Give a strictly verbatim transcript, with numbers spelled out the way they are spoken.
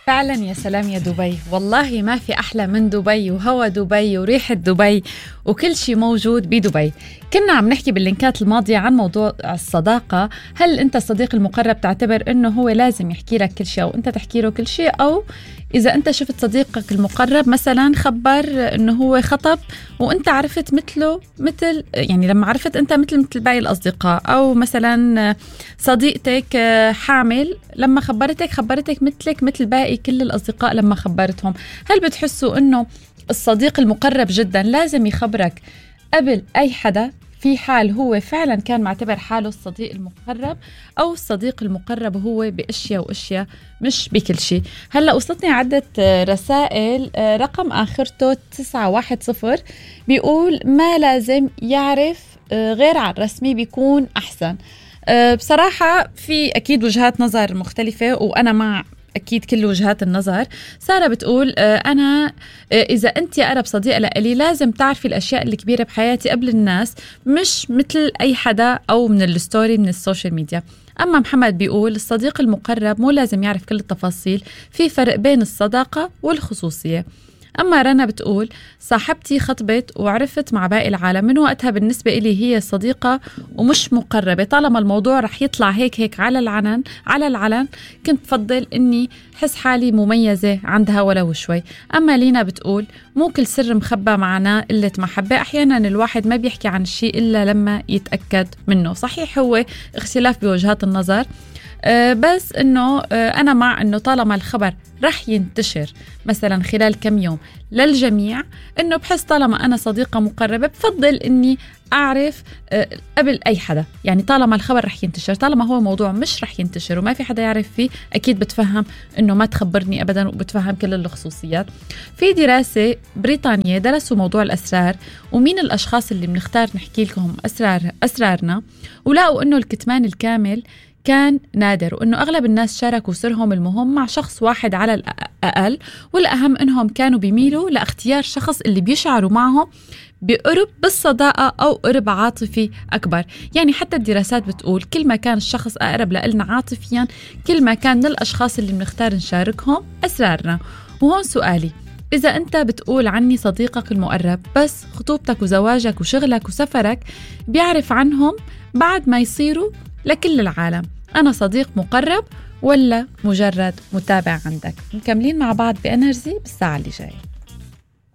فعلا يا سلام يا دبي، والله ما في أحلى من دبي وهوا دبي وريحة دبي وكل شيء موجود بدبي. كنا عم نحكي باللينكات الماضية عن موضوع الصداقة. هل أنت الصديق المقرب تعتبر أنه هو لازم يحكي لك كل شيء أو أنت تحكي له كل شيء، أو إذا أنت شفت صديقك المقرب مثلا خبر أنه هو خطب وأنت عرفت مثله مثل يعني لما عرفت أنت مثل مثل باقي الأصدقاء، أو مثلا صديقتك حامل لما خبرتك خبرتك مثلك مثل باقي كل الأصدقاء لما خبرتهم. هل بتحسوا أنه الصديق المقرب جدا لازم يخبرك قبل أي حدا في حال هو فعلا كان معتبر حاله الصديق المقرب، أو الصديق المقرب هو بأشياء وأشياء مش بكل شيء؟ هلأ وصلتني عدة رسائل، رقم آخرته تسعة واحد صفر بيقول ما لازم يعرف غير عن رسمي بيكون أحسن. بصراحة في أكيد وجهات نظر مختلفة وأنا مع أكيد كل وجهات النظر. سارة بتقول أنا إذا أنت أقرب صديقة لإلي لازم تعرفي الأشياء الكبيرة بحياتي قبل الناس، مش مثل أي حدا أو من الستوري من السوشيال ميديا. أما محمد بيقول الصديق المقرب مو لازم يعرف كل التفاصيل، في فرق بين الصداقة والخصوصية. أما رنا بتقول صاحبتي خطبت وعرفت مع باقي العالم، من وقتها بالنسبة إلي هي صديقة ومش مقربة، طالما الموضوع رح يطلع هيك هيك على العلن على العلن كنت بفضل إني حس حالي مميزة عندها ولو شوي. أما لينا بتقول مو كل سر مخبى معنا قلة محبة، أحيانا الواحد ما بيحكي عن الشيء إلا لما يتأكد منه. صحيح هو اختلاف بوجهات النظر، أه بس انه أه انا مع انه طالما الخبر رح ينتشر مثلا خلال كم يوم للجميع، انه بحس طالما انا صديقة مقربة بفضل اني اعرف أه قبل اي حدا. يعني طالما الخبر رح ينتشر، طالما هو موضوع مش رح ينتشر وما في حدا يعرف فيه، اكيد بتفهم انه ما تخبرني ابدا وبتفهم كل الخصوصيات. في دراسة بريطانية درسوا موضوع الاسرار ومين الاشخاص اللي بنختار نحكي لهم اسرار اسرارنا، ولقوا انه الكتمان الكامل كان نادر، وإنه أغلب الناس شاركوا سرهم المهم مع شخص واحد على الأقل، والأهم إنهم كانوا بيميلوا لاختيار شخص اللي بيشعروا معه بقرب بالصداقة أو قرب عاطفي أكبر. يعني حتى الدراسات بتقول كل ما كان الشخص أقرب لنا عاطفيا كل ما كان من الأشخاص اللي بنختار نشاركهم أسرارنا. وهون سؤالي، إذا أنت بتقول عني صديقك المقرب بس خطوبتك وزواجك وشغلك وسفرك بيعرف عنهم بعد ما يصيروا لكل العالم، أنا صديق مقرب ولا مجرد متابع عندك؟ مكملين مع بعض بإنرجي بالساعة اللي جاي.